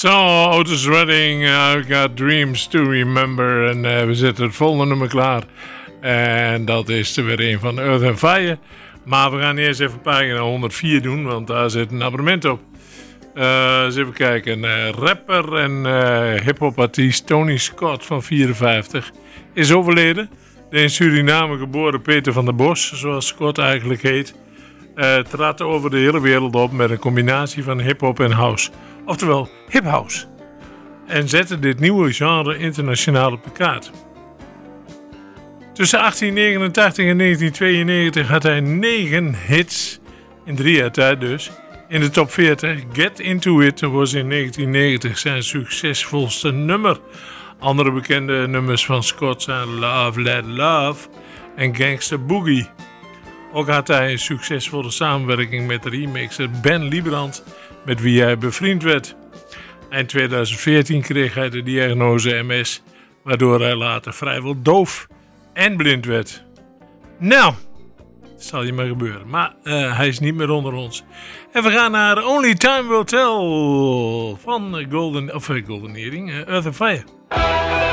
Zo, Otis Redding, I've Got Dreams to Remember. En we zetten het volgende nummer klaar. En dat is er weer een van Earth and Fire. Maar we gaan eerst even pagina 104 doen, want daar zit een abonnement op. Eens even kijken. Rapper en hip-hop artiest Tony Scott van 54 is overleden. De in Suriname geboren Peter van der Bos, zoals Scott eigenlijk heet, trad over de hele wereld op met een combinatie van hip-hop en house. Oftewel hip-house. En zette dit nieuwe genre internationaal op de kaart. Tussen 1889 en 1992 had hij 9 hits, in 3 jaar tijd dus, in de top 40. Get Into It was in 1990 zijn succesvolste nummer. Andere bekende nummers van Scott zijn Love Let Love en Gangsta Boogie. Ook had hij een succesvolle samenwerking met de remixer Ben Liebrand, met wie hij bevriend werd. Eind 2014 kreeg hij de diagnose MS, waardoor hij later vrijwel doof en blind werd. Nou, dat zal je maar gebeuren. Maar hij is niet meer onder ons. En we gaan naar Only Time Will Tell van Golden Earring, Earth and Fire.